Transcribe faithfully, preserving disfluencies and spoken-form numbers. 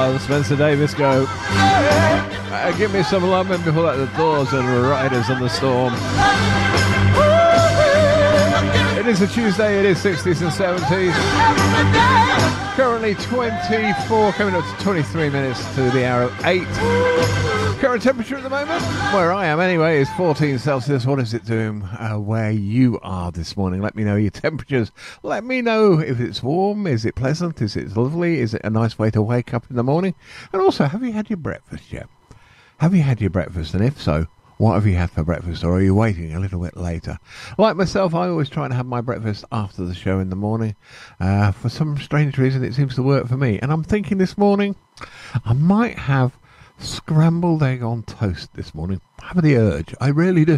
Uh, the Spencer Davis Go. Uh, give me some love, and before that, the Doors and Riders on the Storm. It is a Tuesday, it is sixties and seventies. Currently twenty-four, coming up to twenty-three minutes to the hour of eight. Current temperature at the moment, where I am anyway, is fourteen Celsius. What is it doing uh, where you are this morning? Let me know your temperatures. Let me know if it's warm, is it pleasant, is it lovely, is it a nice way to wake up in the morning? And also, have you had your breakfast yet? Have you had your breakfast? And if so, what have you had for breakfast, or are you waiting a little bit later? Like myself, I always try and have my breakfast after the show in the morning. Uh, for some strange reason, it seems to work for me. And I'm thinking this morning, I might have scrambled egg on toast this morning. I have the urge. I really do.